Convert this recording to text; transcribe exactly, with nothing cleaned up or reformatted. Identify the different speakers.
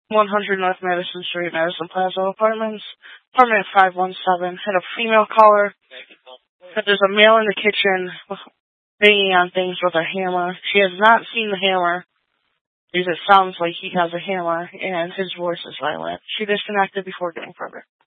Speaker 1: one hundred North Madison Street, Madison Plaza Apartments, apartment five one seven. Had a female caller. Said there's a male in the kitchen banging on things with a hammer. She has not seen the hammer, because it sounds like he has a hammer, and his voice is violent. She disconnected before getting further.